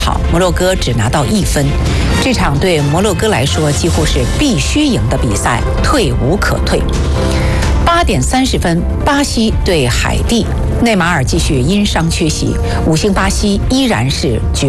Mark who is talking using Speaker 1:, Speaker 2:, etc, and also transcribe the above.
Speaker 1: 好，摩洛哥只拿到1分。这场对摩洛哥来说几乎是必须赢的比赛，退无可退。8点30分，巴西对海地，内马尔继续因伤缺席，5星巴西依然是